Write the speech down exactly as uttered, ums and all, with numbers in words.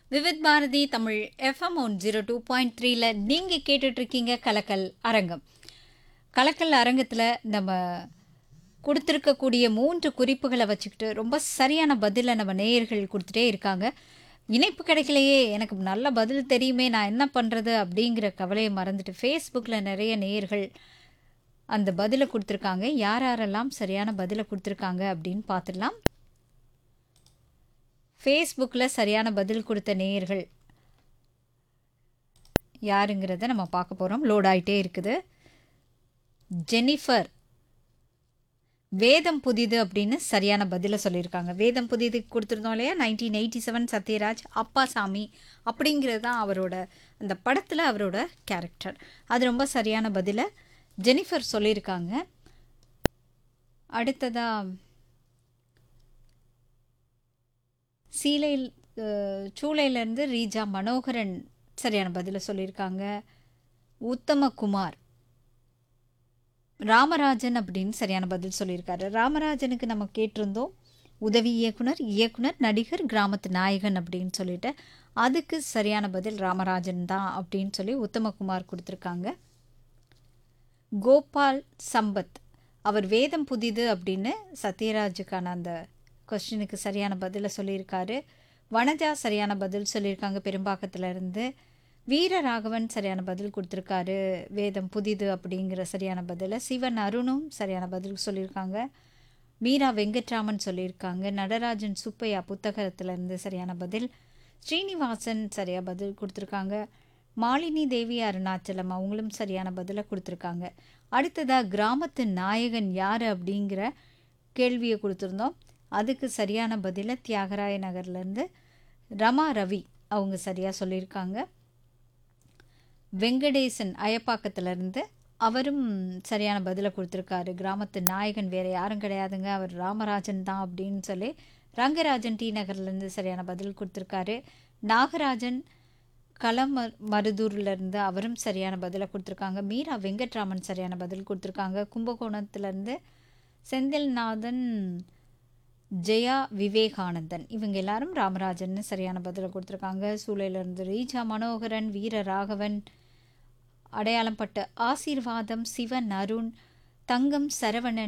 Vividh Bharathi Tamil FM one zero two point த்ரீல நீங்கள் கேட்டுட்ருக்கீங்க கலக்கல் அரங்கம். கலக்கல் அரங்கத்தில் நம்ம கொடுத்துருக்கக்கூடிய மூன்று குறிப்புகளை வச்சுக்கிட்டு ரொம்ப சரியான பதிலை நம்ம நேயர்கள் கொடுத்துட்டே இருக்காங்க. இணைப்பு கிடைக்கலையே, எனக்கு நல்ல பதில் தெரியுமே, நான் என்ன பண்ணுறது அப்படிங்கிற கவலையை மறந்துட்டு ஃபேஸ்புக்கில் நிறைய நேயர்கள் அந்த பதிலை கொடுத்துருக்காங்க. யார் யாரெல்லாம் சரியான பதிலை கொடுத்துருக்காங்க அப்படின்னு பார்த்துடலாம். ஃபேஸ்புக்கில் சரியான பதில் கொடுத்த நேயர்கள் யாருங்கிறத நம்ம பார்க்க போகிறோம். லோட் ஆகிட்டே இருக்குது. ஜெனிஃபர் வேதம் புதிது அப்படின்னு சரியான பதிலை சொல்லியிருக்காங்க. வேதம் புதிது கொடுத்துருந்தோம் இல்லையா, nineteen eighty seven Sathyaraj Appasamy அப்படிங்கிறது தான் அவரோட அந்த படத்தில் அவரோட கேரக்டர். அது ரொம்ப சரியான பதிலை ஜெனிஃபர் சொல்லியிருக்காங்க. அடுத்ததாக சீலையில் சூளையிலேருந்து ரீஜா மனோகரன் சரியான பதிலை சொல்லியிருக்காங்க. உத்தமகுமார் ராமராஜன் அப்படின்னு சரியான பதில் சொல்லியிருக்காரு. ராமராஜனுக்கு நம்ம கேட்டிருந்தோம் உதவி இயக்குனர், இயக்குனர், நடிகர், கிராமத்து நாயகன் அப்படின்னு சொல்லிட்டு, அதுக்கு சரியான பதில் ராமராஜன் தான் அப்படின்னு சொல்லி உத்தமகுமார் கொடுத்துருக்காங்க. கோபால் சம்பத் அவர் வேதம் புதிது அப்படின்னு சத்யராஜுக்கான அந்த கொஸ்டினுக்கு சரியான பதிலை சொல்லியிருக்காரு. வனஜா சரியான பதில் சொல்லியிருக்காங்க பெரும்பாக்கத்திலேருந்து. வீரராகவன் சரியான பதில் கொடுத்துருக்காரு வேதம் புதிது அப்படிங்கிற சரியான பதிலை. சிவன் அருணும் சரியான பதில் சொல்லியிருக்காங்க. மீரா வெங்கட்ராமன் சொல்லியிருக்காங்க. நடராஜன் சுப்பையா புத்தகத்திலேருந்து சரியான பதில். ஸ்ரீனிவாசன் சரியாக பதில் கொடுத்துருக்காங்க. மாலினி தேவி அருணாச்சலம் அவங்களும் சரியான பதிலை கொடுத்துருக்காங்க. அடுத்ததாக கிராமத்து நாயகன் யார் அப்படிங்கிற கேள்வியை கொடுத்துருந்தோம். அதுக்கு சரியான பதிலை தியாகராய நகர்லேருந்து ரமா ரவி அவங்க சரியாக சொல்லியிருக்காங்க. வெங்கடேசன் அயப்பாக்கத்திலேருந்து அவரும் சரியான பதிலை கொடுத்துருக்காரு. கிராமத்து நாயகன் வேறு யாரும் கிடையாதுங்க, அவர் ராமராஜன் தான் அப்படின்னு சொல்லி ரங்கராஜன் டி நகர்லேருந்து சரியான பதில் கொடுத்துருக்காரு. நாகராஜன் களம மருதூர்லேருந்து அவரும் சரியான பதிலை கொடுத்துருக்காங்க. மீரா வெங்கட்ராமன் சரியான பதில் கொடுத்துருக்காங்க. கும்பகோணத்துலேருந்து செந்தில்நாதன், ஜெயா விவேகானந்தன் இவங்க எல்லாரும் ராமராஜன் சரியான பதிலை கொடுத்துருக்காங்க. சூளையிலேருந்து ரீஜா மனோகரன், வீரராகவன், அடையாளம் பட்ட ஆசீர்வாதம், சிவன் அருண், தங்கம் சரவணன்,